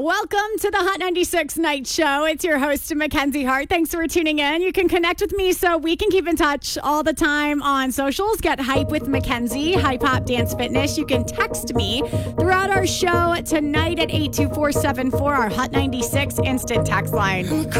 Welcome to the Hot 96 Night Show. It's your host, Mackenzie Hart. Thanks for tuning in. You can connect with me so we can keep in touch all the time on socials. Get hype with Mackenzie, Hype Hop Dance Fitness. You can text me throughout our show tonight at 82474, our Hot 96 instant text line.